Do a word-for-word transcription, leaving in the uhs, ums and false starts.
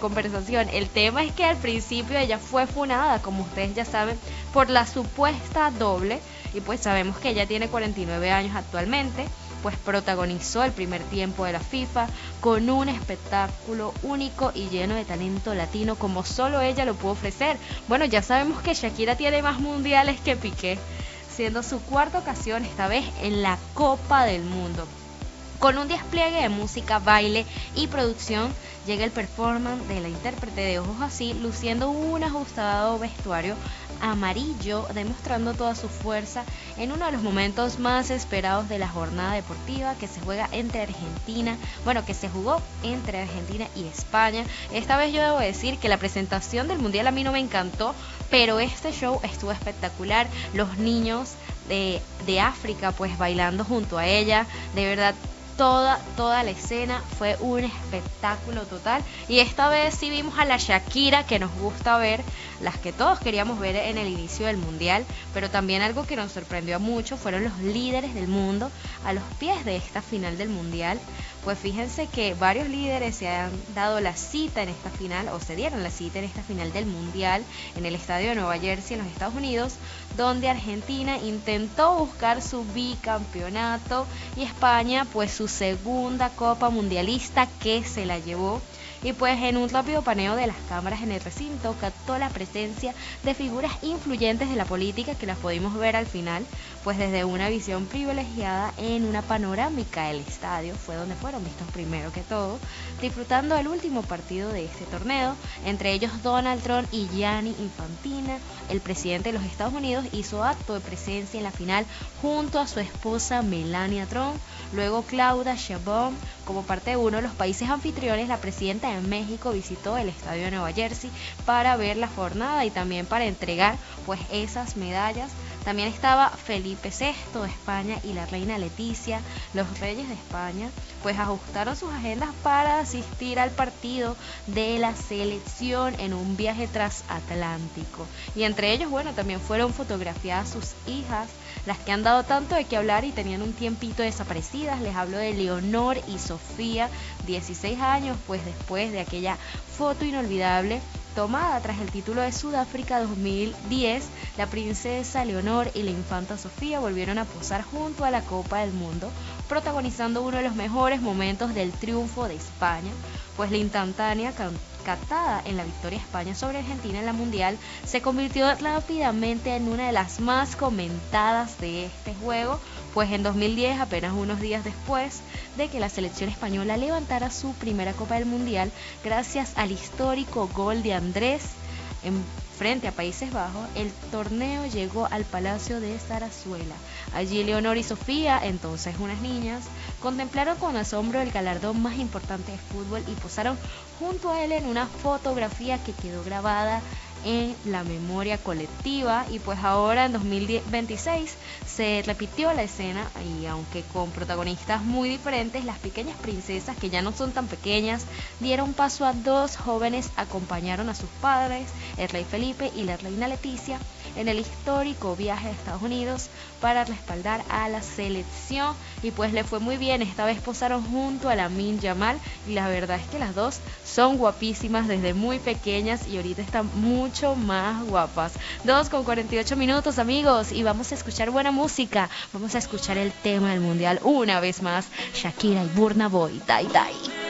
conversación. El tema es que al principio ella fue funada, como ustedes ya saben, por la supuesta doble, y pues sabemos que ella tiene cuarenta y nueve años actualmente, pues protagonizó el primer tiempo de la FIFA con un espectáculo único y lleno de talento latino como solo ella lo pudo ofrecer. Bueno, ya sabemos que Shakira tiene más mundiales que Piqué, siendo su cuarta ocasión esta vez en la Copa del Mundo. Con un despliegue de música, baile y producción, llega el performance de la intérprete de Ojos Así, luciendo un ajustado vestuario amarillo, demostrando toda su fuerza en uno de los momentos más esperados de la jornada deportiva que se juega entre Argentina, bueno, que se jugó entre Argentina y España. Esta vez yo debo decir que la presentación del Mundial a mí no me encantó, pero este show estuvo espectacular. Los niños de, de África pues bailando junto a ella, de verdad. Toda, toda la escena fue un espectáculo total, y esta vez sí vimos a la Shakira que nos gusta ver, las que todos queríamos ver en el inicio del mundial, pero también algo que nos sorprendió a muchos fueron los líderes del mundo a los pies de esta final del mundial. Pues fíjense que varios líderes se han dado la cita en esta final, o se dieron la cita en esta final del mundial en el estadio de Nueva Jersey en los Estados Unidos, donde Argentina intentó buscar su bicampeonato y España pues su segunda Copa Mundialista, que se la llevó. Y pues en un rápido paneo de las cámaras en el recinto captó la presencia de figuras influyentes de la política que las pudimos ver al final, pues desde una visión privilegiada en una panorámica del estadio fue donde fueron vistos primero que todo, disfrutando el último partido de este torneo. Entre ellos Donald Trump y Gianni Infantino, el presidente de los Estados Unidos, hizo acto de presencia en la final junto a su esposa Melania Trump. Luego Claudia Sheinbaum, como parte de uno de los países anfitriones, la presidenta de México visitó el estadio de Nueva Jersey para ver la jornada y también para entregar pues esas medallas. También estaba Felipe sexto de España y la reina Leticia. Los reyes de España pues ajustaron sus agendas para asistir al partido de la selección en un viaje transatlántico, y entre ellos bueno también fueron fotografiadas sus hijas, las que han dado tanto de qué hablar y tenían un tiempito desaparecidas. Les hablo de Leonor y Sofía, dieciséis años pues después de aquella foto inolvidable tomada tras el título de Sudáfrica dos mil diez. La princesa Leonor y la infanta Sofía volvieron a posar junto a la Copa del Mundo, protagonizando uno de los mejores momentos del triunfo de España, pues la instantánea captada en la victoria de España sobre Argentina en la Mundial se convirtió rápidamente en una de las más comentadas de este juego, pues en dos mil diez, apenas unos días después de que la selección española levantara su primera Copa del Mundial gracias al histórico gol de Andrés en frente a Países Bajos, el torneo llegó al Palacio de Zarzuela. Allí Leonor y Sofía, entonces unas niñas, contemplaron con asombro el galardón más importante de fútbol y posaron junto a él en una fotografía que quedó grabada en la memoria colectiva. Y pues ahora en dos mil veintiséis se repitió la escena, y aunque con protagonistas muy diferentes, las pequeñas princesas, que ya no son tan pequeñas, dieron paso a dos jóvenes, acompañaron a sus padres, el rey Felipe y la reina Leticia, en el histórico viaje a Estados Unidos para respaldar a la selección, y pues le fue muy bien. Esta vez posaron junto a Lamine Yamal, y la verdad es que las dos son guapísimas desde muy pequeñas y ahorita están mucho más guapas. Dos con cuarenta y ocho minutos, amigos, y vamos a escuchar buena música. Vamos a escuchar el tema del mundial una vez más, Shakira y Burna Boy, Die Die.